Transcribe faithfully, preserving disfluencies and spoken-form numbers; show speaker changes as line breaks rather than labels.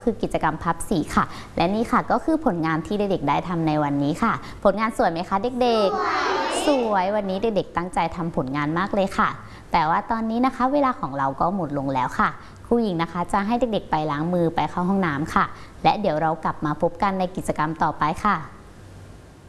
คือกิจกรรมพับสีค่ะและนี่ค่ะก็คือผลงานที่เด็กๆได้ทำในวันนี้ค่ะผลงานสวยไหมคะเด็กๆสวยวันนี้เด็กๆตั้งใจทำผลงานมากเลยค่ะแต่ว่าตอนนี้นะคะเวลาของเราก็หมดลงแล้วค่ะครูหญิงนะคะจะให้เด็กๆไปล้างมือไปเข้าห้องน้ำค่ะและเดี๋ยวเรากลับมาพบกันในกิจกรรมต่อไปค่ะ